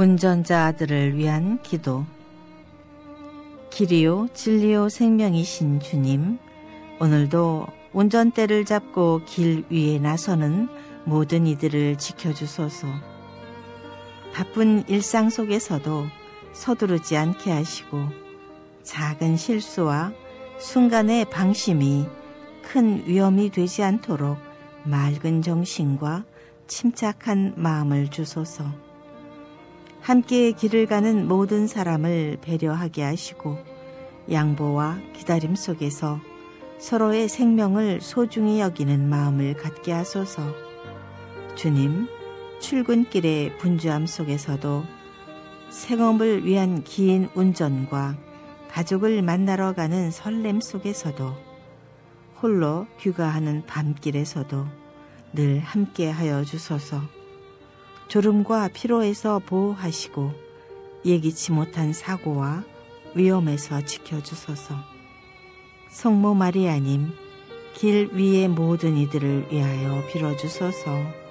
운전자들을 위한 기도. 길이요 진리요 생명이신 주님, 오늘도 운전대를 잡고 길 위에 나서는 모든 이들을 지켜주소서. 바쁜 일상 속에서도 서두르지 않게 하시고 작은 실수와 순간의 방심이 큰 위험이 되지 않도록 맑은 정신과 침착한 마음을 주소서. 함께 길을 가는 모든 사람을 배려하게 하시고 양보와 기다림 속에서 서로의 생명을 소중히 여기는 마음을 갖게 하소서. 주님, 출근길의 분주함 속에서도 생업을 위한 긴 운전과 가족을 만나러 가는 설렘 속에서도 홀로 귀가하는 밤길에서도 늘 함께 하여 주소서. 졸음과 피로에서 보호하시고 예기치 못한 사고와 위험에서 지켜주소서. 성모 마리아님, 길 위의 모든 이들을 위하여 빌어주소서.